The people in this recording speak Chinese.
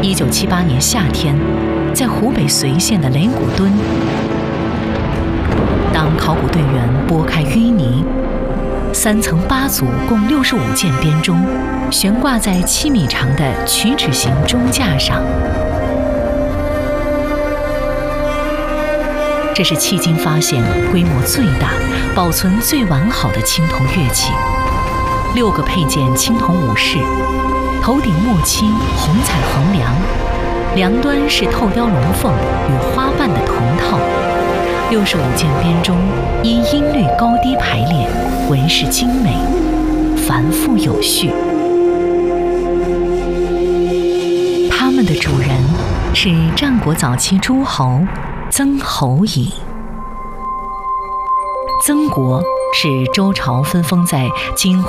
1978年夏天，在湖北随县的雷鼓墩，当考古队员拨开淤泥，3层8组共65件编钟悬挂在7米长的曲尺形钟架上。这是迄今发现规模最大、保存最完好的青铜乐器，6个配件青铜武士，头顶墨漆红彩横梁，梁端是透雕龙凤与花瓣的铜套，65件编钟依音律高低排列，纹饰精美，繁复有序。他们的主人是战国早期诸侯曾侯乙。曾国是周朝分封在今